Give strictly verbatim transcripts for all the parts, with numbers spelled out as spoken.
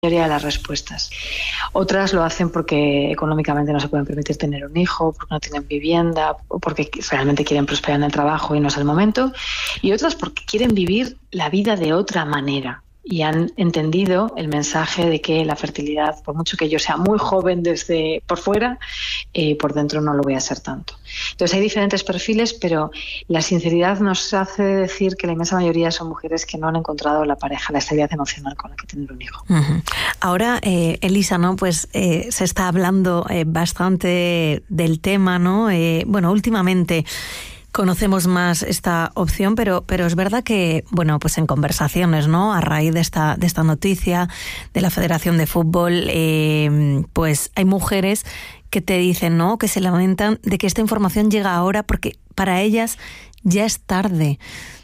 mayoría de las respuestas. Otras lo hacen porque económicamente no se pueden permitir tener un hijo, porque no tienen vivienda, o porque realmente quieren prosperar en el trabajo y no es el momento. Y otras porque quieren vivir la vida de otra manera y han entendido el mensaje de que la fertilidad, por mucho que yo sea muy joven desde por fuera, eh, por dentro no lo voy a ser tanto. Entonces hay diferentes perfiles, pero la sinceridad nos hace decir que la inmensa mayoría son mujeres que no han encontrado la pareja, la estabilidad emocional con la que tener un hijo. Uh-huh. Ahora, eh, Elisa, ¿no? Pues eh, se está hablando eh, bastante del tema, ¿no? Eh, bueno, últimamente conocemos más esta opción, pero, pero es verdad que, bueno, pues en conversaciones, ¿no? A raíz de esta, de esta noticia de la Federación de Fútbol, eh, pues hay mujeres que te dicen, ¿no? Que se lamentan de que esta información llega ahora porque para ellas ya es tarde.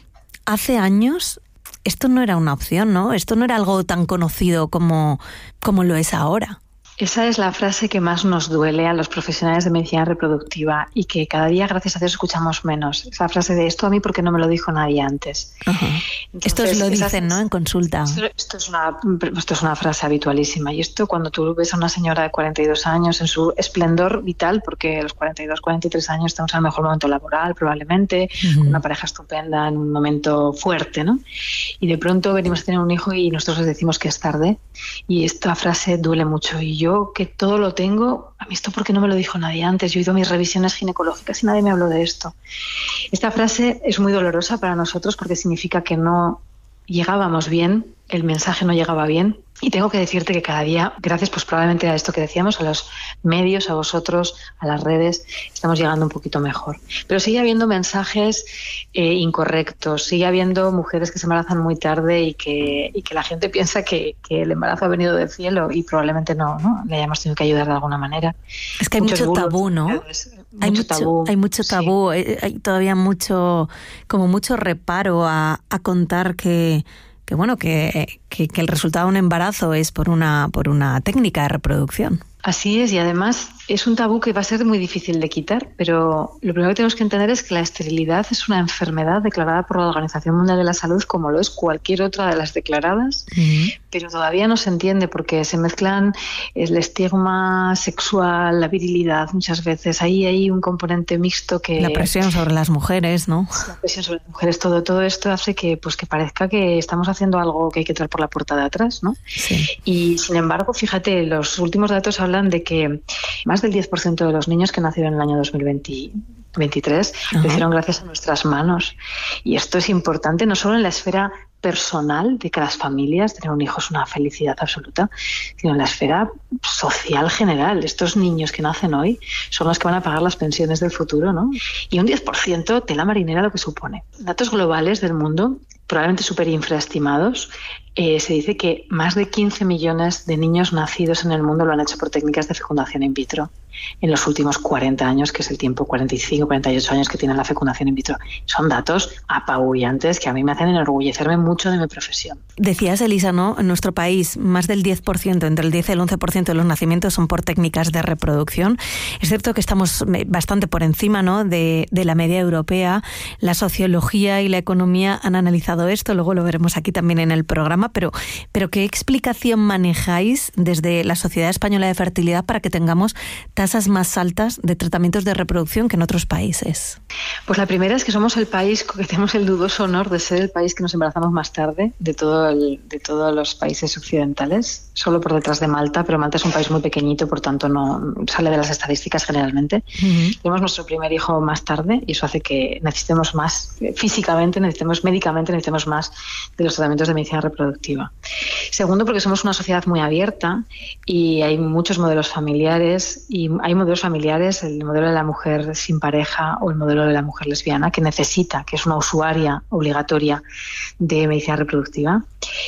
Hace años esto no era una opción, ¿no? Esto no era algo tan conocido como, como lo es ahora. Esa es la frase que más nos duele a los profesionales de medicina reproductiva y que cada día, gracias a Dios, escuchamos menos. Esa frase de esto a mí porque no me lo dijo nadie antes. Uh-huh. Esto es lo dicen, esa, ¿no? En consulta. Esto, esto, es una, esto es una frase habitualísima. Y esto cuando tú ves a una señora de cuarenta y dos años en su esplendor vital, porque a los cuarenta y dos, cuarenta y tres años estamos en el mejor momento laboral, probablemente, uh-huh. con una pareja estupenda, en un momento fuerte, ¿no? Y de pronto venimos a tener un hijo y nosotros les decimos que es tarde. Y esta frase duele mucho. Y yo Yo que todo lo tengo, a mí esto porque no me lo dijo nadie antes. Yo he ido a mis revisiones ginecológicas y nadie me habló de esto. Esta frase es muy dolorosa para nosotros porque significa que no llegábamos bien, el mensaje no llegaba bien. Y tengo que decirte que cada día, gracias pues probablemente a esto que decíamos, a los medios, a vosotros, a las redes, estamos llegando un poquito mejor. Pero sigue habiendo mensajes eh, incorrectos, sigue habiendo mujeres que se embarazan muy tarde y que, y que la gente piensa que, que el embarazo ha venido del cielo y probablemente no, ¿no? Le hayamos tenido que ayudar de alguna manera. Es que hay Muchos mucho tabú, ¿no? Mucho hay, mucho, tabú, hay mucho tabú, sí. Hay todavía mucho, como mucho reparo a, a contar que... que bueno, que, que, que el resultado de un embarazo es por una, por una técnica de reproducción. Así es, y además es un tabú que va a ser muy difícil de quitar, pero lo primero que tenemos que entender es que la esterilidad es una enfermedad declarada por la Organización Mundial de la Salud como lo es cualquier otra de las declaradas, uh-huh. pero todavía no se entiende porque se mezclan el estigma sexual, la virilidad muchas veces. Ahí hay un componente mixto que... La presión sobre las mujeres, ¿no? La presión sobre las mujeres, todo, todo esto hace que, pues, que parezca que estamos haciendo algo que hay que entrar por la puerta de atrás, ¿no? Sí. Y sin embargo, fíjate, los últimos datos hablan de que más del diez por ciento de los niños que nacieron en el año dos mil veintitrés uh-huh. nacieron gracias a nuestras manos. Y esto es importante no solo en la esfera personal de que las familias, tener un hijo es una felicidad absoluta, sino en la esfera social general. Estos niños que nacen hoy son los que van a pagar las pensiones del futuro, ¿no? Y un diez por ciento tela marinera lo que supone. Datos globales del mundo, probablemente súper infraestimados, eh, se dice que más de quince millones de niños nacidos en el mundo lo han hecho por técnicas de fecundación in vitro en los últimos cuarenta años, que es el tiempo, cuarenta y cinco, cuarenta y ocho años que tiene la fecundación in vitro. Son datos apabullantes que a mí me hacen enorgullecerme mucho de mi profesión. Decías, Elisa, ¿no? En nuestro país, más del diez por ciento, entre el diez y el once por ciento de los nacimientos son por técnicas de reproducción. Es cierto que estamos bastante por encima, ¿no? de, de la media europea. La sociología y la economía han analizado esto, luego lo veremos aquí también en el programa, pero, pero ¿qué explicación manejáis desde la Sociedad Española de Fertilidad para que tengamos tasas más altas de tratamientos de reproducción que en otros países? Pues la primera es que somos el país que tenemos el dudoso honor de ser el país que nos embarazamos más tarde de, todo el, de todos los países occidentales, solo por detrás de Malta, pero Malta es un país muy pequeñito, por tanto no sale de las estadísticas generalmente. Uh-huh. Tenemos nuestro primer hijo más tarde y eso hace que necesitemos más físicamente, necesitemos médicamente, necesitemos más de los tratamientos de medicina reproductiva. Segundo, porque somos una sociedad muy abierta y hay muchos modelos familiares y hay modelos familiares, el modelo de la mujer sin pareja o el modelo de la mujer lesbiana que necesita, que es una usuaria obligatoria de medicina reproductiva,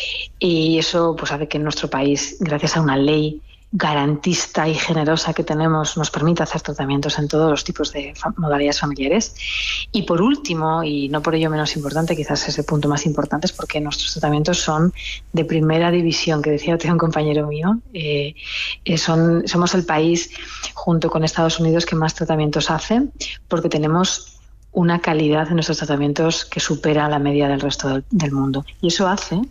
y eso pues hace que en nuestro país, gracias a una ley garantista y generosa que tenemos, nos permite hacer tratamientos en todos los tipos de fa- modalidades familiares. Y por último, y no por ello menos importante, quizás es el punto más importante, es porque nuestros tratamientos son de primera división, que decía un compañero mío. Eh, eh, son, somos el país, junto con Estados Unidos, que más tratamientos hace, porque tenemos una calidad en nuestros tratamientos que supera la media del resto del, del mundo. Y eso hace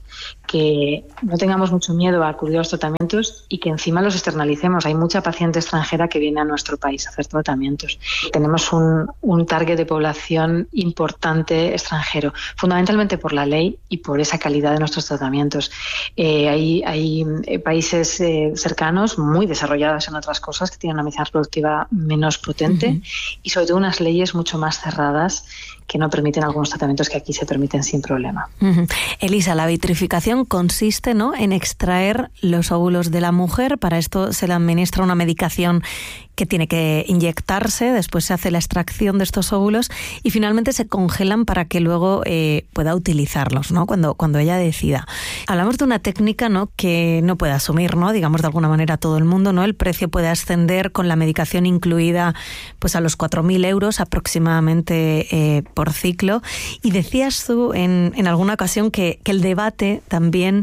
que no tengamos mucho miedo a acudir a los tratamientos y que encima los externalicemos. Hay mucha paciente extranjera que viene a nuestro país a hacer tratamientos. Tenemos un, un target de población importante extranjero, fundamentalmente por la ley y por esa calidad de nuestros tratamientos. Eh, hay, hay países eh, cercanos, muy desarrollados en otras cosas, que tienen una medicina reproductiva menos potente uh-huh. y sobre todo unas leyes mucho más cerradas que no permiten algunos tratamientos que aquí se permiten sin problema. Uh-huh. Elisa, la vitrificación consiste, ¿no?, en extraer los óvulos de la mujer. Para esto se le administra una medicación que tiene que inyectarse, después se hace la extracción de estos óvulos y finalmente se congelan para que luego eh, pueda utilizarlos, ¿no?, cuando, cuando ella decida. Hablamos de una técnica, ¿no?, que no puede asumir, ¿no?, digamos de alguna manera todo el mundo, ¿no? El precio puede ascender con la medicación incluida pues a los cuatro mil euros aproximadamente eh, por ciclo. Y decías tú en, en alguna ocasión que, que el debate también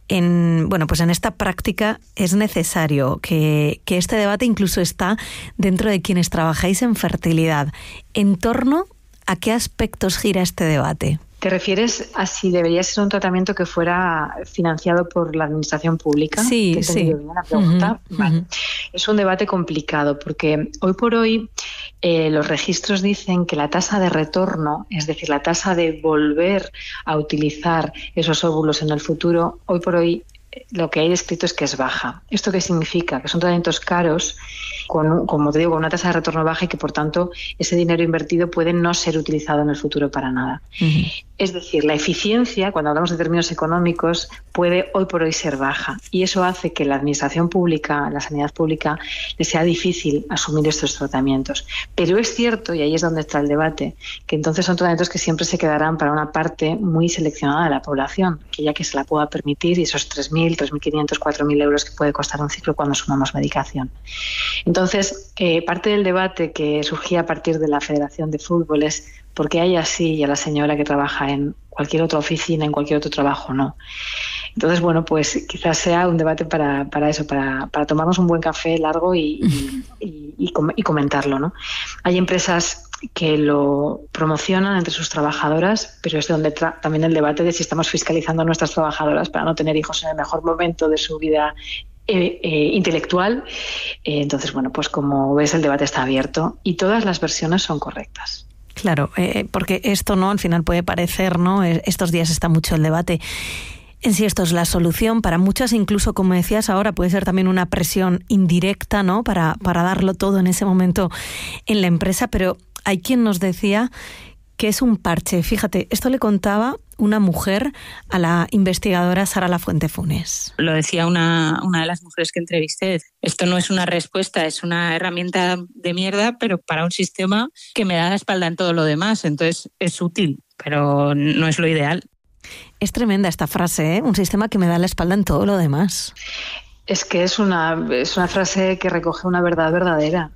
en, bueno, pues en esta práctica es necesario, que, que este debate incluso está dentro de quienes trabajáis en fertilidad. ¿En torno a qué aspectos gira este debate? ¿Te refieres a si debería ser un tratamiento que fuera financiado por la administración pública? Sí, ¿Te he sí. bien la pregunta? Uh-huh, vale. uh-huh. Es un debate complicado porque hoy por hoy eh, los registros dicen que la tasa de retorno, es decir, la tasa de volver a utilizar esos óvulos en el futuro, hoy por hoy lo que hay descrito es que es baja. ¿Esto qué significa? Que son tratamientos caros, con, como te digo, con una tasa de retorno baja y que, por tanto, ese dinero invertido puede no ser utilizado en el futuro para nada. Uh-huh. Es decir, la eficiencia, cuando hablamos de términos económicos, puede hoy por hoy ser baja. Y eso hace que la administración pública, la sanidad pública, le sea difícil asumir estos tratamientos. Pero es cierto, y ahí es donde está el debate, que entonces son tratamientos que siempre se quedarán para una parte muy seleccionada de la población, que ya que se la pueda permitir, y esos tres mil, tres mil quinientos, cuatro mil euros que puede costar un ciclo cuando sumamos medicación. Entonces, eh, parte del debate que surgía a partir de la Federación de Fútbol es ¿por qué a ella sí y a la señora que trabaja en cualquier otra oficina, en cualquier otro trabajo no? Entonces, bueno, pues quizás sea un debate para, para eso, para, para tomarnos un buen café largo y, y, y, y, y comentarlo, ¿no? Hay empresas que lo promocionan entre sus trabajadoras, pero es donde tra- también el debate de si estamos fiscalizando a nuestras trabajadoras para no tener hijos en el mejor momento de su vida eh, eh, intelectual. Eh, entonces, bueno, pues como ves, el debate está abierto y todas las versiones son correctas. Claro, eh, porque esto, ¿no?, al final puede parecer, ¿no?, estos días está mucho el debate en si esto es la solución. Para muchas, incluso, como decías ahora, puede ser también una presión indirecta, ¿no?, para, para darlo todo en ese momento en la empresa, pero hay quien nos decía que es un parche. Fíjate, esto le contaba una mujer a la investigadora Sara Lafuente Funes. Lo decía una, una de las mujeres que entrevisté. Esto no es una respuesta, es una herramienta de mierda, pero para un sistema que me da la espalda en todo lo demás. Entonces es útil, pero no es lo ideal. Es tremenda esta frase, ¿eh? Un sistema que me da la espalda en todo lo demás. Es que es una, es una frase que recoge una verdad verdadera.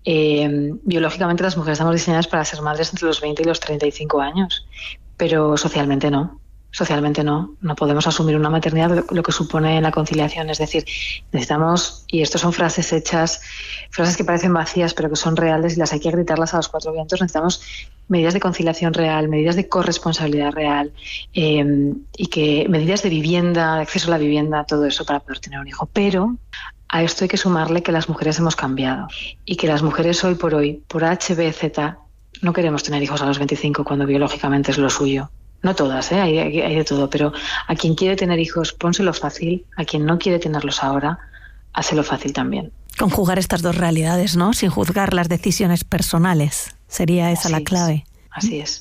Eh, biológicamente las mujeres estamos diseñadas para ser madres entre los veinte y los treinta y cinco años, pero socialmente no. Socialmente no. No podemos asumir una maternidad lo, lo que supone la conciliación. Es decir, necesitamos, y esto son frases hechas, frases que parecen vacías, pero que son reales y las hay que gritarlas a los cuatro vientos. Necesitamos medidas de conciliación real, medidas de corresponsabilidad real eh, y que medidas de vivienda, de acceso a la vivienda, todo eso para poder tener un hijo. Pero a esto hay que sumarle que las mujeres hemos cambiado y que las mujeres hoy por hoy, por H B Z, no queremos tener hijos a los veinticinco cuando biológicamente es lo suyo. No todas, ¿eh? hay, hay, hay de todo, pero a quien quiere tener hijos, pónselo fácil. A quien no quiere tenerlos ahora, hácelo fácil también. Conjugar estas dos realidades, ¿no?, sin juzgar las decisiones personales. Sería esa así la clave. Es, así es.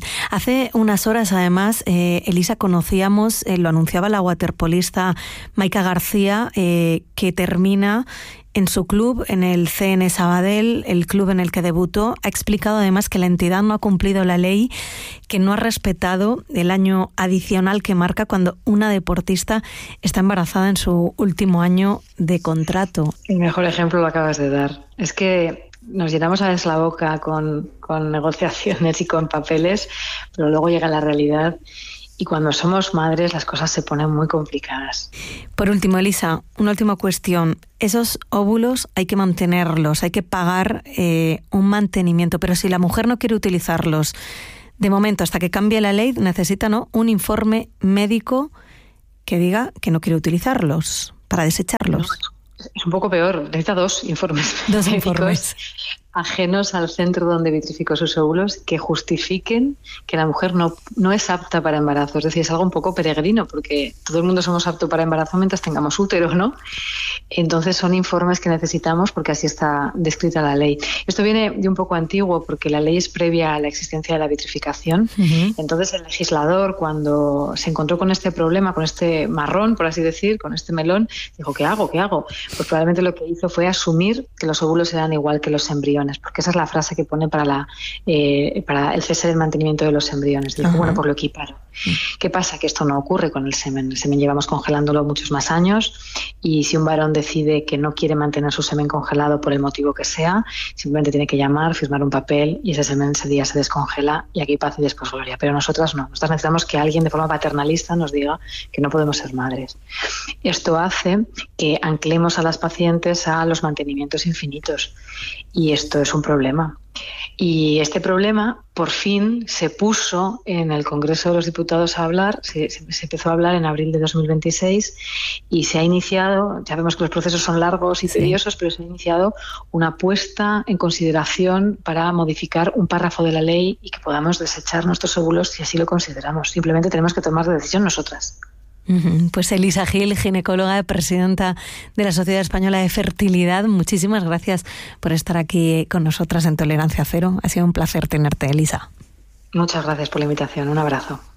Hace unas horas, además, eh, Elisa, conocíamos, eh, lo anunciaba la waterpolista Maika García, eh, que termina en su club, en el C N Sabadell, el club en el que debutó. Ha explicado además que la entidad no ha cumplido la ley, que no ha respetado el año adicional que marca cuando una deportista está embarazada en su último año de contrato. El mejor ejemplo lo acabas de dar. Es que nos llenamos a veces la boca con, con negociaciones y con papeles, pero luego llega la realidad Y cuando somos madres las cosas se ponen muy complicadas. Por último, Elisa, una última cuestión. Esos óvulos hay que mantenerlos, hay que pagar eh, un mantenimiento, pero si la mujer no quiere utilizarlos, de momento, hasta que cambie la ley, necesita, ¿no?, un informe médico que diga que no quiere utilizarlos para desecharlos. No, es un poco peor, necesita dos informes dos médicos informes ajenos al centro donde vitrificó sus óvulos que justifiquen que la mujer no, no es apta para embarazo. Es decir, es algo un poco peregrino, porque todo el mundo somos aptos para embarazo mientras tengamos útero, ¿no? Entonces son informes que necesitamos porque así está descrita la ley. Esto viene de un poco antiguo porque la ley es previa a la existencia de la vitrificación. Uh-huh. Entonces el legislador, cuando se encontró con este problema, con este marrón, por así decir, con este melón, dijo, ¿qué hago? ¿Qué hago? Pues probablemente lo que hizo fue asumir que los óvulos eran igual que los embriones, porque esa es la frase que pone para, la, eh, para el cese del mantenimiento de los embriones. Dijo, uh-huh. bueno, pues lo equiparo. Uh-huh. ¿Qué pasa? Que esto no ocurre con el semen. El semen llevamos congelándolo muchos más años y si un varón decide que no quiere mantener su semen congelado por el motivo que sea, simplemente tiene que llamar, firmar un papel y ese semen ese día se descongela y aquí paz y después gloria. Pero nosotras no. Nosotras necesitamos que alguien de forma paternalista nos diga que no podemos ser madres. Esto hace que anclemos a las pacientes a los mantenimientos infinitos y esto es un problema. Y este problema, por fin, se puso en el Congreso de los Diputados a hablar, se, se empezó a hablar en abril de dos mil veintiséis y se ha iniciado, ya vemos que los procesos son largos y sí. tediosos, pero se ha iniciado una puesta en consideración para modificar un párrafo de la ley y que podamos desechar nuestros óvulos si así lo consideramos. Simplemente tenemos que tomar la decisión nosotras. Pues Elisa Gil, ginecóloga, presidenta de la Sociedad Española de Fertilidad, muchísimas gracias por estar aquí con nosotras en Tolerancia Cero. Ha sido un placer tenerte, Elisa. Muchas gracias por la invitación. Un abrazo.